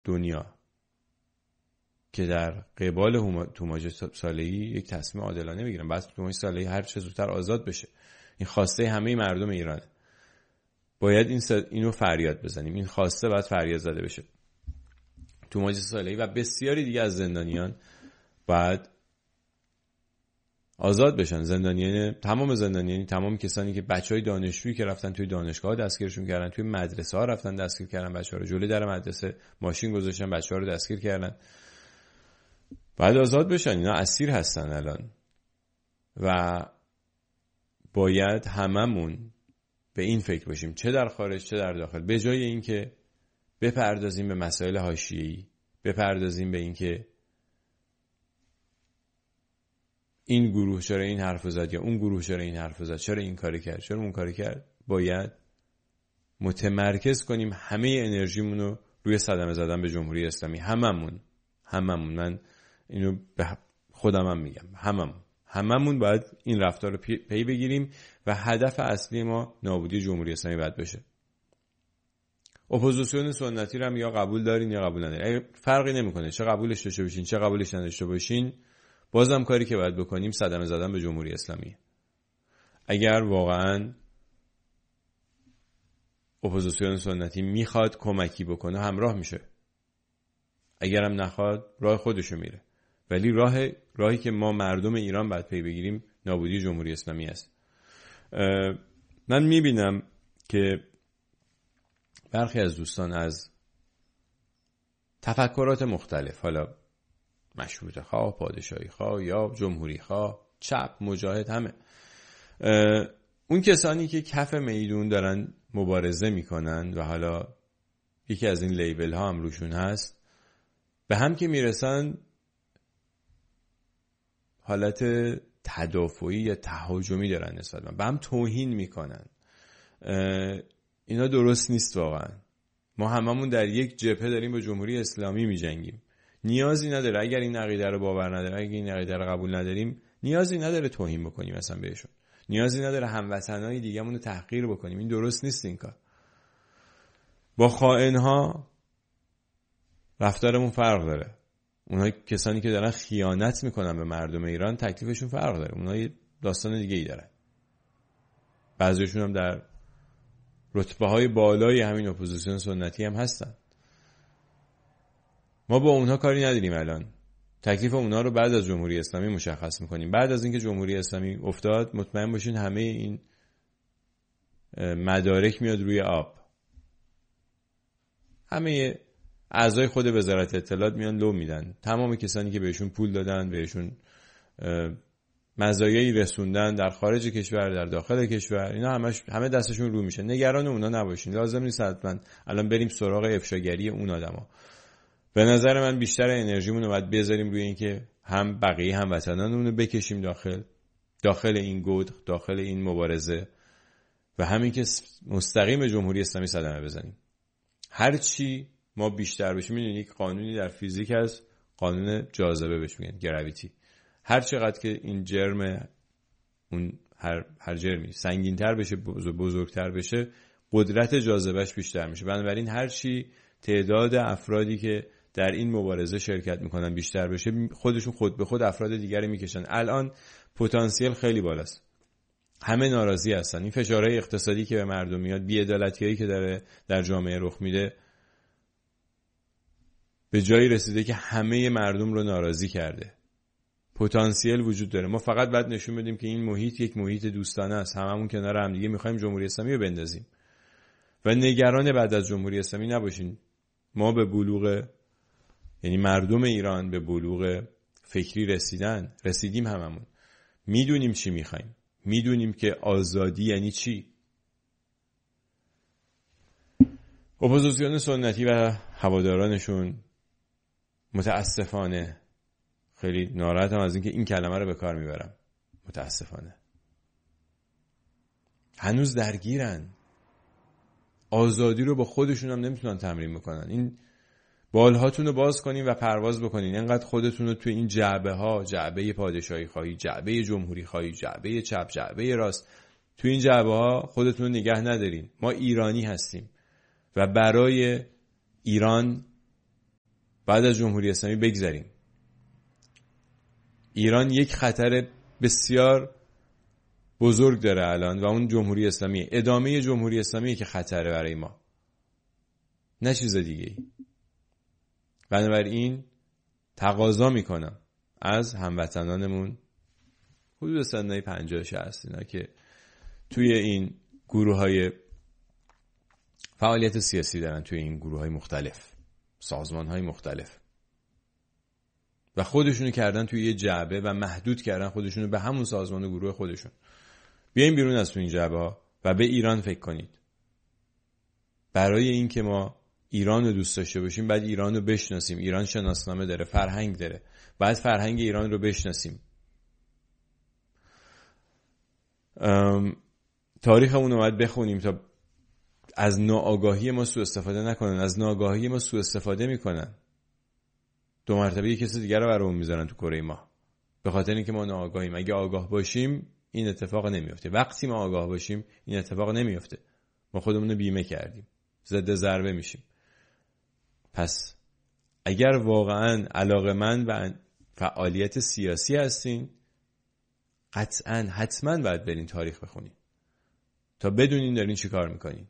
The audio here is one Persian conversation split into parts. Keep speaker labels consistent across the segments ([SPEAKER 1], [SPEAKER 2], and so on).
[SPEAKER 1] دنیا که در قبال توماج صالحی یک تصمیم عادلانه بگیرن. بس توماج صالحی هر چه زودتر آزاد بشه. این خواسته همه مردم ایرانه. باید اینو فریاد بزنیم. این خواسته باید فریاد زده بشه. توماج صالحی و بسیاری دیگه از زندانیان باید آزاد بشن. تمام کسانی که بچهای دانشجویی که رفتن توی دانشگاه دستگیرشون کردن، توی مدرسه ها رفتن دستگیر کردن بچه‌ها رو، جلوی در مدرسه ماشین گذاشتن بچه‌ها رو دستگیر کردن، باید آزاد بشن. اینا اسیر هستن الان و باید هممون به این فکر باشیم، چه در خارج چه در داخل، به جای اینکه بپردازیم به مسائل حاشیه‌ای، بپردازیم به اینکه این گروه چرا این حرفو زد یا اون گروه چرا این حرفو زد، چرا این کاری کرد، چرا اون کاری کرد. باید متمرکز کنیم همه انرژیمون رو روی صدمه زدن به جمهوری اسلامی. هممون من اینو به خودم هم میگم، هممون باید این رفتار رو پی بگیریم و هدف اصلی ما نابودی جمهوری اسلامی باید بشه. اپوزیسیون سنتی رو هم یا قبول دارین یا قبول ندارین، فرقی نمیکنه چه قبولش داشته باشین چه قبولش نداشته باشین، بازم کاری که باید بکنیم صدمه زدن به جمهوری اسلامی. اگر واقعا اپوزیسیون سنتی میخواد کمکی بکنه همراه میشه، اگرم نخواد راه خودشو میره، ولی راهی که ما مردم ایران باید پی بگیریم نابودی جمهوری اسلامی است. من میبینم که برخی از دوستان از تفکرات مختلف، حالا مشروطه خواه، پادشاهی خواه یا جمهوری خواه، چپ، مجاهد، همه اون کسانی که کف میدون دارن مبارزه میکنن و حالا یکی از این لیبل ها هم روشون هست، به هم که میرسن حالت تدافعی یا تهاجمی دارن نسبت به هم توهین میکنن. اینا درست نیست واقعا. ما هممون در یک جبهه داریم با جمهوری اسلامی میجنگیم. نیازی نداره، اگر این عقیده رو باور نداره، اگر این عقیده رو قبول نداریم، نیازی نداره توهین بکنیم مثلا بهشون. نیازی نداره هموطنای دیگه‌مون رو تحقیر بکنیم. این درست نیست. این کار با خائن‌ها رفتارمون فرق داره. اونها کسانی که دارن خیانت میکنن به مردم ایران تکلیفشون فرق داره. اونها یه داستان دیگه‌ای دارن. بعضیشون هم در رتبه‌های بالای همین اپوزیسیون سنتی هم هستن. ما با اونها کاری نداریم. الان تکلیف اونها رو بعد از جمهوری اسلامی مشخص میکنیم. بعد از اینکه جمهوری اسلامی افتاد مطمئن باشین همه این مدارک میاد روی آب. همه اعضای خود وزارت اطلاعات میان لو میدن. تمام کسانی که بهشون پول دادن، بهشون مزایایی رسوندن در خارج کشور، در داخل کشور، اینا همه دستشون رو میشه. نگران اونا نباشین. لازم نیست حتما الان بریم سراغ افشاگری اون آدما. به نظر من بیشتر انرژیمون رو باید بذاریم روی اینکه هم بقیه هموطنانمون رو بکشیم داخل این گود، داخل این مبارزه، و همین که مستقیم جمهوری اسلامی صدمه بزنیم. هر چی ما بیشتر بشیم، میدونید یک قانونی در فیزیک هست، قانون جاذبه بهش میگن، گراویتی. هر چقدر که این جرم، اون هر جرمی سنگین‌تر بشه، بزرگتر بشه، قدرت جاذبهش بیشتر میشه. بنابراین هر چی تعداد افرادی که در این مبارزه شرکت میکنن بیشتر بشه، خودشون خود به خود افراد دیگری میکشن. الان پتانسیل خیلی بالاست. همه ناراضی هستن. این فشارهای اقتصادی که به مردم میاد، بی‌عدالتیایی که در جامعه رخ میده، به جایی رسیده که همه مردم رو ناراضی کرده. پتانسیل وجود داره. ما فقط باید نشون بدیم که این محیط یک محیط دوستانه است. هممون کنار هم دیگه میخوایم جمهوری اسلامی رو بندازیم و نگران بعد از جمهوری اسلامی نباشین. ما به بلوغ، یعنی مردم ایران به بلوغ فکری رسیدیم. هممون میدونیم چی میخوایم. میدونیم که آزادی یعنی چی. اپوزیسیون سنتی و هوادارانشون متاسفانه، خیلی ناراحتم از اینکه این کلمه رو به کار میبرم، متاسفانه هنوز درگیرن. آزادی رو با خودشون هم نمیتونن تمرین بکنن. این بالهاتون رو باز کنین و پرواز بکنین. اینقدر خودتون رو تو این جعبه ها، جعبه پادشاهی خواهی، جعبه جمهوری خواهی، جعبه چپ، جعبه راست، تو این جعبه ها خودتون رو نگه ندارین. ما ایرانی هستیم و برای ایران بعد از جمهوری اسلامی بگذریم. ایران یک خطر بسیار بزرگ داره الان و اون جمهوری اسلامی، ادامه جمهوری اسلامی که خطره برای ما، نه چیز دیگه ای. بنابراین تقاضا میکنم از هموطنانمون حدود سنای 50-60 اینا که توی این گروه‌های فعالیت سیاسی دارن، توی این گروه‌های مختلف، سازمان‌های مختلف و خودشونو کردن توی یه جعبه و محدود کردن خودشونو به همون سازمان و گروه خودشون. بیاین بیرون از این جعبه‌ها و به ایران فکر کنید. برای این که ما ایران رو دوست داشته باشیم باید ایران رو بشناسیم. ایران شناسنامه داره، فرهنگ داره، باید فرهنگ ایران رو بشناسیم. تاریخمون رو باید بخونیم تا از ناآگاهی ما سوء استفاده نکنن. از ناآگاهی ما سوء استفاده میکنن. 2 مرتبه یک کسی دیگر رو برامون میذارن تو کره ما به خاطر اینکه ما ناآگاهیم. اگه آگاه باشیم این اتفاق نمیفته. وقتی ما آگاه باشیم این اتفاق نمیفته. ما خودمون رو بیمه کردیم، ضد ضربه میشیم. پس اگر واقعا علاقه‌مند به فعالیت سیاسی هستین، قطعاً حتماً باید برین تاریخ بخونین تا بدونین دارین چی کار میکنین.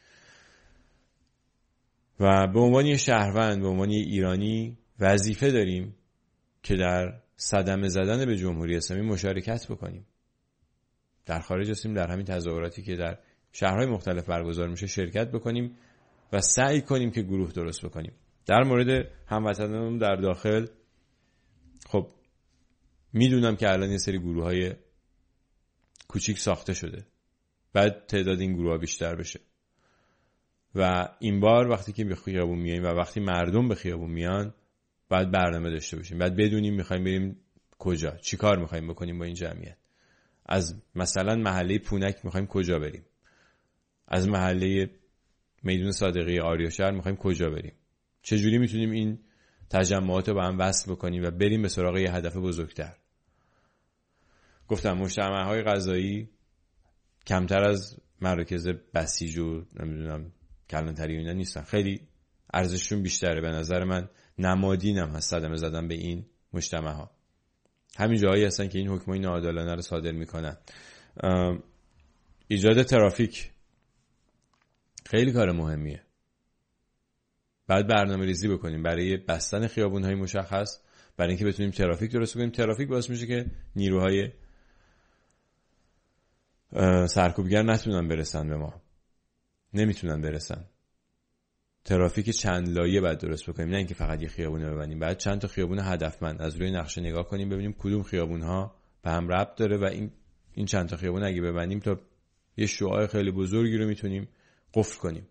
[SPEAKER 1] و به عنوان یه شهروند، به عنوان یه ایرانی وظیفه داریم که در صدمه زدن به جمهوری اسلامی مشارکت بکنیم. در خارج هستیم، در همین تظاهراتی که در شهرهای مختلف برگزار میشه شرکت بکنیم و سعی کنیم که گروه درست بکنیم. در مورد هموطنانم در داخل، خب میدونم که الان یه سری گروه‌های کوچیک ساخته شده، بعد تعداد این گروه‌ها بیشتر بشه و این بار وقتی که به خیابون میایم و وقتی مردم به خیابون میان باید برنامه داشته باشیم. باید بدونیم میخوایم بریم کجا، چی کار میخوایم بکنیم با این جمعیت. از مثلا محله پونک میخوایم کجا بریم، از محله میدون صادقی آریاشهر میخوایم کجا بریم، چجوری میتونیم این تجمعات رو با هم وصل بکنیم و بریم به سراغ یه هدف بزرگتر. گفتم مجتمع‌های غذایی کمتر از مراکز بسیج و نمیدونم کلانتری و اینا نیستن، خیلی ارزششون بیشتره. به نظر من نمادینم هست صدمه زدن به این مجتمع‌ها. همین جاهایی هستن که این حکمای ناعادلانه رو صادر میکنن. ایجاد ترافیک خیلی کار مهمیه. بعد برنامه ریزی بکنیم برای بستن خیابون‌های مشخص، برای اینکه بتونیم ترافیک درست کنیم. ترافیک باعث میشه که نیروهای سرکوبگر نتونن برسن به ما، نمیتونن برسن. ترافیک چند لایه باید درست بکنیم، نه اینکه فقط یه خیابون رو ببندیم. بعد چند تا خیابون هدفمند از روی نقشه نگاه کنیم ببینیم کدوم خیابون‌ها به هم ربط داره و این چند تا خیابون اگه ببندیم تا یه شعاع خیلی بزرگی رو میتونیم قفل کنیم.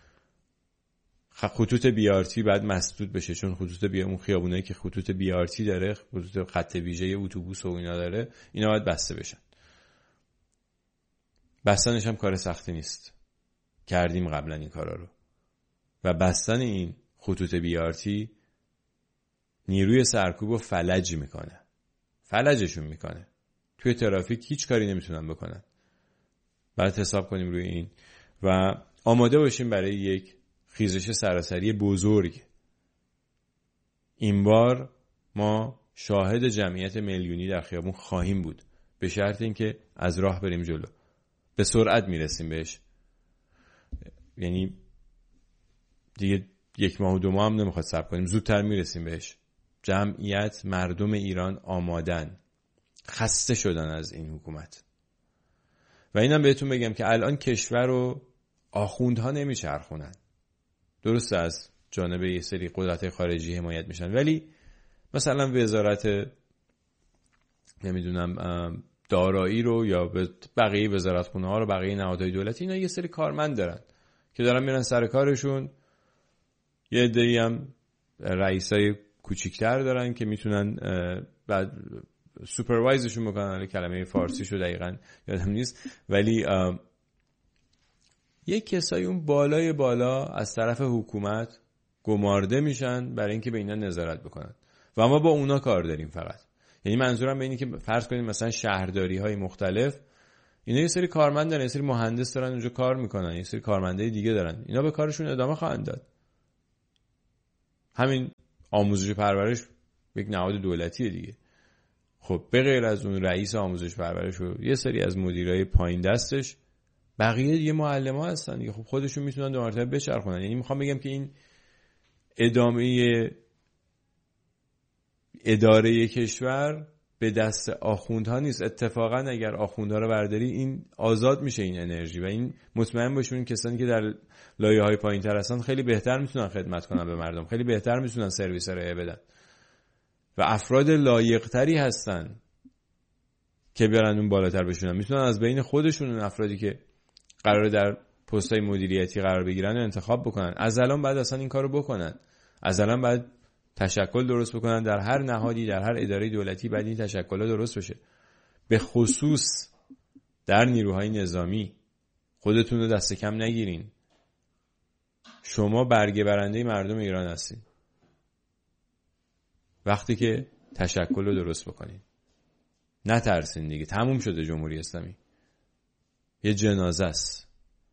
[SPEAKER 1] خطوط BRT باید مسدود بشه، چون اون خیابونایی که خطوط BRT داره، خطوط خط ویژه اتوبوس و اینا داره، اینا باید بسته بشن. بستنش هم کار سختی نیست، کردیم قبلا این کارا رو. و بستن این خطوط BRT نیروی سرکوب رو فلجشون میکنه. توی ترافیک هیچ کاری نمیتونن بکنن. باید حساب کنیم روی این و آماده باشیم برای یک خیزش سراسری بزرگ. این بار ما شاهد جمعیت میلیونی در خیابون خواهیم بود، به شرط اینکه از راه بریم جلو. به سرعت میرسیم بهش، یعنی دیگه 1 ماه و 2 ماه هم نمیخواد صبر کنیم، زودتر میرسیم بهش. جمعیت، مردم ایران آمادن، خسته شدن از این حکومت. و اینم بهتون بگم که الان کشور رو آخوندها نمیچرخونن. درسته از جانب یه سری قدرت خارجی حمایت میشن، ولی مثلا وزارت نمیدونم دارایی رو یا بقیه وزارتخونه ها رو، بقیه نهادهای دولتی، اینا یه سری کارمند دارن که دارن میرن سر کارشون. یه عده‌ای هم رئیسای کوچیک‌تر دارن که میتونن بعد سوپروایزشون بکنن. کلمه فارسیشو دقیقاً یادم نیست، ولی یک کسایی اون بالای بالا از طرف حکومت گمارده میشن برای اینکه به اینا نظارت بکنن و ما با اونا کار داریم فقط. یعنی منظورم به اینه که فرض کنیم مثلا شهرداری های مختلف اینا یه سری کارمند دارن، یه سری مهندس دارن اونجا کار میکنن، یه سری کارمندای دیگه دارن، اینا به کارشون ادامه خواهند داد. همین آموزش پرورش یک نهاد دولتیه دیگه. خب به غیر از اون رئیس آموزش پرورش و یه سری از مدیرای پایین دستش، بقیه دیگه معلم‌ها هستن دیگه. خب خودشون میتونن دو مرتبه بچرخونن. یعنی میخوام بگم که این ادامه اداره کشور به دست آخوندها نیست. اتفاقا اگر آخوندها رو برداری، این آزاد میشه این انرژی، و این مطمئن باشون کسانی که در لایه‌های پایین‌تر هستن خیلی بهتر میتونن خدمت کنن به مردم، خیلی بهتر میتونن سرویس ارائه بدن و افراد لایق‌تری هستن که برن اون بالاتر بشونن. میتونن از بین خودشون اون افرادی که قراره در پست‌های مدیریتی قرار بگیرن انتخاب بکنن. از الان بعد اصلا این کارو بکنن. از الان بعد تشکل درست بکنن در هر نهادی، در هر اداره دولتی. بعد این تشکل‌ها درست بشه، به خصوص در نیروهای نظامی. خودتون رو دست کم نگیرین. شما برگه برنده مردم ایران هستین وقتی که تشکل رو درست بکنین. نترسین دیگه. تموم شده جمهوری اسلامی، یه جنازه است.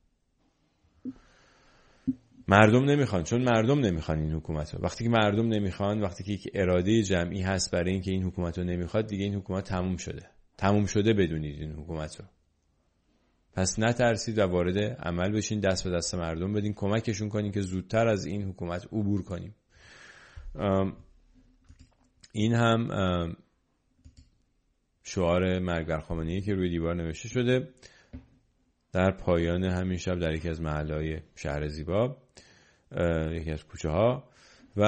[SPEAKER 1] مردم نمیخوان، چون مردم نمیخوان این حکومت رو. وقتی که مردم نمیخوان، وقتی که یک اراده جمعی هست برای اینکه این حکومت رو نمیخواد، دیگه این حکومت تموم شده. تموم شده بدونید این حکومت رو. پس نترسید و وارد عمل بشین، دست به دست مردم بدین، کمکشون کنین که زودتر از این حکومت عبور کنیم. این هم شعار مرگ بر خامنه‌ای که روی دیوار نوشته شده در پایان همین شب در یکی از محله‌های شهر زیبا، یکی از کوچه ها. و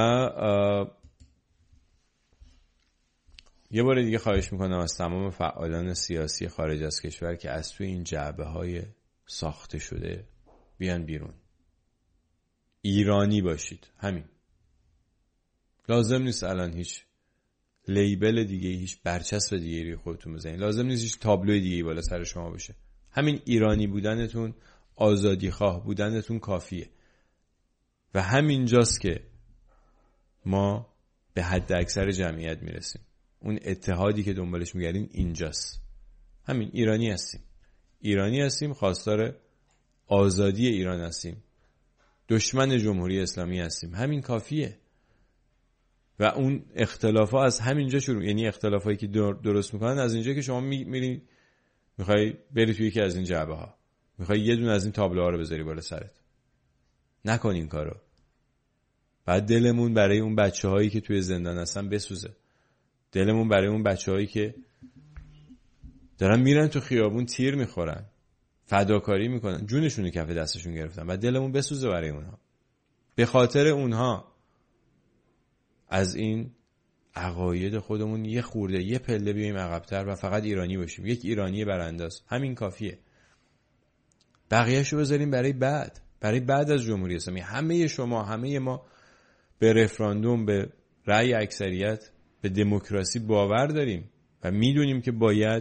[SPEAKER 1] یه بار دیگه خواهش میکنم از تمام فعالان سیاسی خارج از کشور که از توی این جعبه‌های ساخته شده بیان بیرون. ایرانی باشید، همین. لازم نیست الان هیچ لیبل دیگه، هیچ برچسب دیگه روی خودتون بزنید. لازم نیست هیچ تابلوی دیگه بالا سر شما باشه. همین ایرانی بودنتون، آزادی خواه بودنتون کافیه. و همین جاست که ما به حد اکثر جمعیت میرسیم. اون اتحادی که دنبالش میگردیم اینجاست. همین ایرانی هستیم. ایرانی هستیم، خواستار آزادی ایران هستیم. دشمن جمهوری اسلامی هستیم. همین کافیه. و اون اختلافا از همینجا شروع، یعنی اختلافایی که درست میکنن از اینجا که شما میری میخوای بری توی یکی از این جعبه ها، میخوای یه دونه از این تابلوها رو بذاری بالا سرت. نکن این کارو. بعد دلمون برای اون بچه‌هایی که توی زندان هستن بسوزه. دلمون برای اون بچه‌هایی که دارن میرن تو خیابون تیر میخورن، فداکاری میکنن، جونشون رو کف دستشون گرفتن. بعد دلمون بسوزه برای اونها. به خاطر اونها از این عقاید خودمون یه خورده، یه پله بیایم عقب‌تر و فقط ایرانی باشیم. یک ایرانی برانداز، همین کافیه. بقیه‌شو بذاریم برای بعد از جمهوری اسلامی. همه ما به رفراندوم، به رأی اکثریت، به دموکراسی باور داریم و میدونیم که باید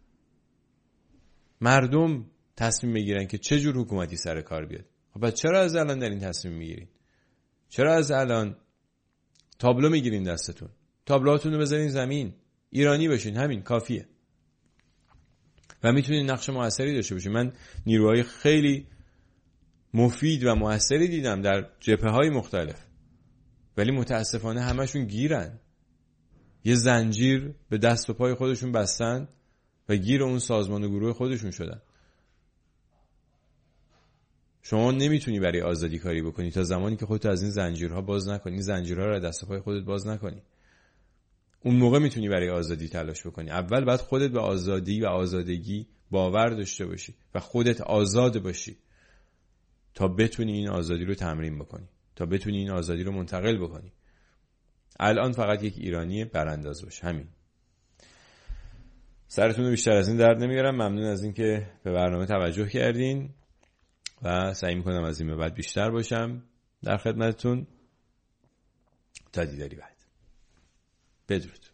[SPEAKER 1] مردم تصمیم بگیرن که چه جور حکومتی سر کار بیاد. خب چرا از الان در این تصمیم میگیرین؟ چرا از الان تابلو میگیرین دستتون؟ تابلوهاتون رو بذارین زمین. ایرانی باشین، همین کافیه. و میتونین نقش موثری داشته باشین. من نیروهای خیلی مفید و موثری دیدم در جبهه‌های مختلف، ولی متاسفانه همشون گیرن. یه زنجیر به دست و پای خودشون بستن و گیر اون سازمان و گروه خودشون شدن. شما نمیتونی برای آزادی کاری بکنی تا زمانی که خودت از این زنجیرها باز نکنی، زنجیرها رو از دست و پای خودت باز نکنی. اون موقع میتونی برای آزادی تلاش بکنی. اول باید خودت به آزادی و آزادگی باور داشته باشی و خودت آزاد باشی تا بتونی این آزادی رو تمرین بکنی، تا بتونی این آزادی رو منتقل بکنی. الان فقط یک ایرانی برانداز باش، همین. سرتون رو بیشتر از این درد نمیارم. ممنون از این که به برنامه توجه کردین و سعی میکنم از این به بعد بیشتر باشم در خدمتتون. تا دیداری بعد. بدرود.